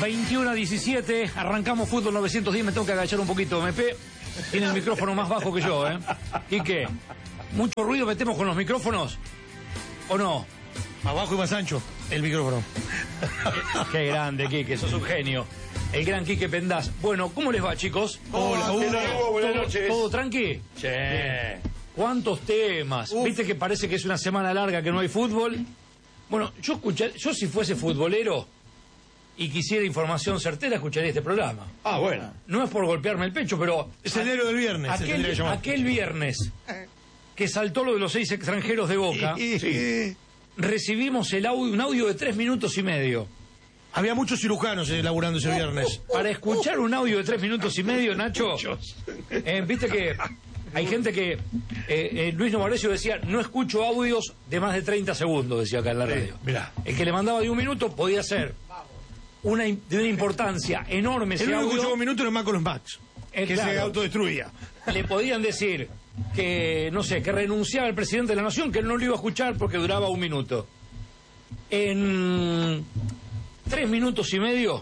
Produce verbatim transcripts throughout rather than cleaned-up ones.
veintiuno a diecisiete, arrancamos Fútbol novecientos diez, me tengo que agachar un poquito, M P. Tiene el micrófono más bajo que yo, ¿eh? Quique, ¿mucho ruido metemos con los micrófonos? ¿O no? Más bajo y más ancho el micrófono. Qué grande, Quique, sos un genio. El gran Quique Pendaz. Bueno, ¿cómo les va, chicos? Hola, Hugo. Buenas noches. ¿Todo tranqui? Sí. ¿Cuántos temas? Uf. Viste que parece que es una semana larga que no hay fútbol. Bueno, yo escuché, yo si fuese futbolero y quisiera información certera, escucharía este programa. Ah, bueno. No es por golpearme el pecho, pero... Es el héroe del viernes. Aquel, aquel viernes que saltó lo de los seis extranjeros de Boca, sí, recibimos el audio, un audio de tres minutos y medio. Había muchos cirujanos elaborando ese viernes. Para escuchar un audio de tres minutos y medio, Nacho, eh, viste que hay gente que... Eh, eh, Luis Novarecio decía, no escucho audios de más de treinta segundos, decía acá en la radio. Sí, mirá. El que le mandaba de un minuto podía ser una, de una importancia enorme ese audio. El único que escuchó un minuto era Marcos Max, eh, que claro, se autodestruía. Le podían decir que, no sé, que renunciaba el presidente de la nación, que él no lo iba a escuchar porque duraba un minuto. En tres minutos y medio,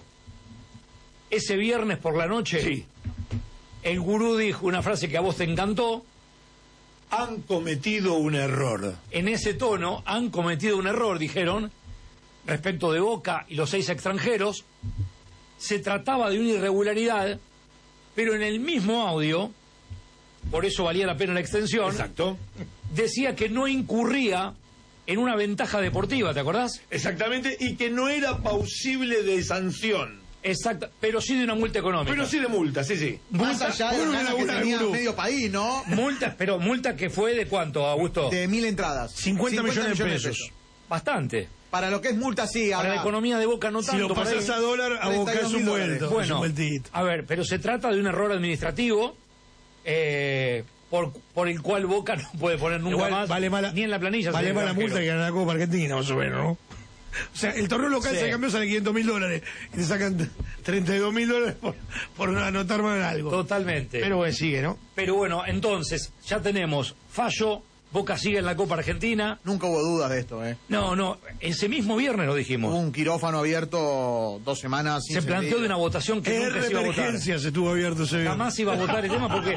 ese viernes por la noche, sí, el gurú dijo una frase que a vos te encantó. Han cometido un error. En ese tono, han cometido un error, dijeron, respecto de Boca y los seis extranjeros. Se trataba de una irregularidad, pero en el mismo audio, por eso valía la pena la extensión. Exacto. Decía que no incurría en una ventaja deportiva, ¿te acordás? Exactamente, y que no era pausible de sanción. Exacto, pero sí de una multa económica. Pero sí de multa, sí, sí. Más allá de una la que tenía medio país, ¿no? Multa, pero multa que fue de cuánto, Augusto? De mil entradas. cincuenta millones de pesos. Bastante. Para lo que es multa, sí. Para la economía de Boca no tanto. Si lo pasas a dólar, a Boca es un vuelto. Bueno, a ver, pero se trata de un error administrativo eh, por, por el cual Boca no puede poner nunca Igual, más, vale mala, ni en la planilla. Vale más la multa que ganar la Copa Argentina, más o menos, ¿no? O sea, el torneo local, sí, se cambió, sale quinientos mil dólares y te sacan treinta y dos mil dólares por, por no anotar mal algo. Totalmente. Pero bueno, sigue, ¿no? Pero bueno, entonces, ya tenemos fallo, Boca sigue en la Copa Argentina. Nunca hubo dudas de esto, ¿eh? No, no, ese mismo viernes lo dijimos. Hubo un quirófano abierto dos semanas. Se planteó de una votación que nunca se iba a votar. Se estuvo abierto ese viernes. Jamás iba a votar el tema porque...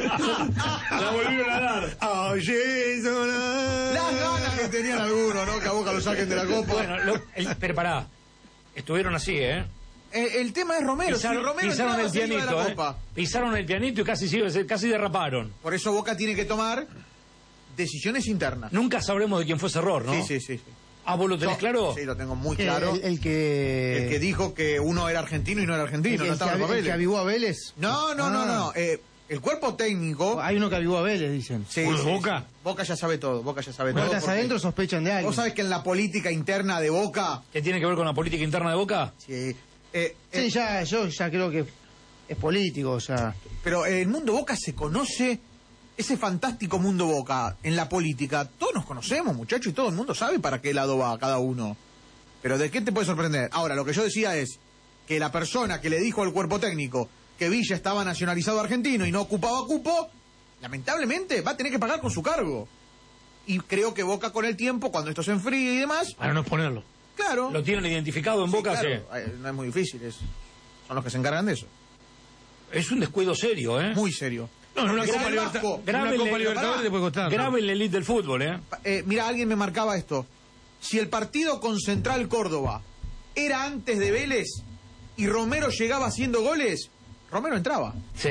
La volvieron a dar. Oye, las ganas que tenían algunos, ¿no? Que a Boca lo saquen de la Copa. Bueno, lo, el, pero pará, estuvieron así, ¿eh? El, el tema es Romero. Pisaron, si Romero pisaron el pianito, de la ¿eh? Copa. Pisaron el pianito y casi, casi derraparon. Por eso Boca tiene que tomar decisiones internas. Nunca sabremos de quién fue ese error, ¿no? Sí, sí, sí. sí. Ah, ¿vos lo tenés Yo, claro? Sí, lo tengo muy claro. El, el que... El que dijo que uno era argentino y no era argentino, el, no estaba en el, papeles. ¿El que avivó a Vélez? No, no, ah. no, no. Eh, el cuerpo técnico... Hay uno que avivó a Vélez, dicen. Sí, ¿Uno sí, Boca? Sí. Boca ya sabe todo, Boca ya sabe Puertas todo. Porque... adentro sospechan de alguien. ¿Vos sabés que en la política interna de Boca... ¿Qué tiene que ver con la política interna de Boca? Sí. Eh, eh, sí, ya, yo ya creo que es político, o sea... Pero el mundo Boca se conoce... Ese fantástico mundo Boca en la política, todos nos conocemos, muchachos, y todo el mundo sabe para qué lado va cada uno. Pero ¿de qué te puede sorprender? Ahora, lo que yo decía es que la persona que le dijo al cuerpo técnico que Villa estaba nacionalizado argentino y no ocupaba cupo, lamentablemente va a tener que pagar con su cargo. Y creo que Boca con el tiempo, cuando esto se enfríe y demás... Para no exponerlo. Claro. ¿Lo tienen identificado en Sí, Boca? claro. Sí. No es muy difícil, es... son los que se encargan de eso. Es un descuido serio, ¿eh? Muy serio. No, en una Porque Copa, el Liberta Vasco, en una Copa Libertadores te puede costar. Grave el elite del fútbol, ¿eh? Eh, mira, alguien me marcaba esto. Si el partido con Central Córdoba era antes de Vélez y Romero llegaba haciendo goles, Romero entraba. Sí.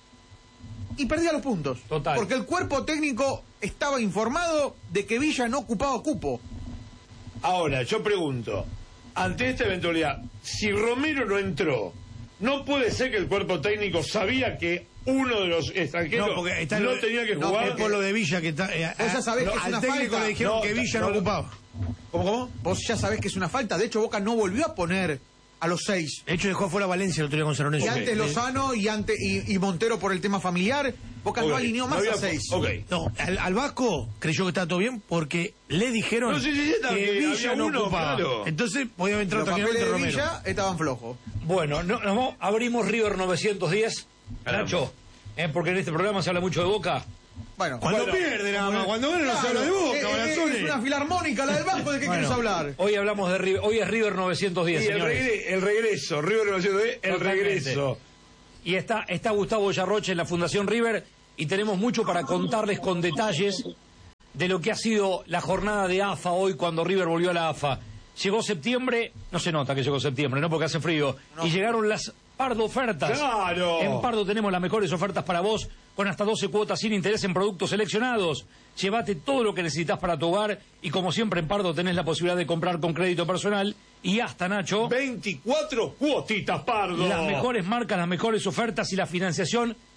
Y perdía los puntos. Total. Porque el cuerpo técnico estaba informado de que Villa no ocupaba cupo. Ahora, yo pregunto, ante esta eventualidad, si Romero no entró, ¿no puede ser que el cuerpo técnico sabía que uno de los extranjeros no, porque está no lo, tenía que no, jugar? porque, por lo de Villa, que está... Eh, vos ya sabés no, que es al una técnico falta. le dijeron No, que Villa no, no ocupaba. ¿Cómo, cómo? Vos ya sabés que es una falta. De hecho, Boca no volvió a poner a los seis. De hecho, dejó afuera a Valencia el otro día con San Lorenzo. Y antes Lozano y, antes, y, y Montero por el tema familiar. Boca okay. no alineó más no había, a seis. Okay. No, al, al Vasco creyó que estaba todo bien porque le dijeron no, sí, sí, sí, que Villa no uno, ocupaba. Claro. Entonces podía entrar tranquilamente Romero. Romero. Villa estaban flojos. Bueno, no, no, abrimos River novecientos diez. Nacho, eh, porque en este programa se habla mucho de Boca. Bueno, Cuando Bueno, pierde nada más, cuando gana no se claro, habla de Boca, eh, eh, Balazzoni. es una filarmónica la del banco, ¿de qué Bueno, quieres hablar? Hoy hablamos de River, hoy es River novecientos diez, Y el, señores. regre- el regreso, River novecientos diez, el Totalmente. regreso. Y está, está Gustavo Yarroche en la Fundación River y tenemos mucho para contarles con detalles de lo que ha sido la jornada de A F A hoy cuando River volvió a la A F A. Llegó septiembre, no se nota que llegó septiembre, ¿no? Porque hace frío. Y llegaron las Pardo ofertas. ¡Claro! En Pardo tenemos las mejores ofertas para vos, con hasta doce cuotas sin interés en productos seleccionados. Llévate todo lo que necesitas para tu hogar y como siempre en Pardo tenés la posibilidad de comprar con crédito personal y hasta, Nacho, veinticuatro cuotitas, Pardo. las mejores marcas, las mejores ofertas y la financiación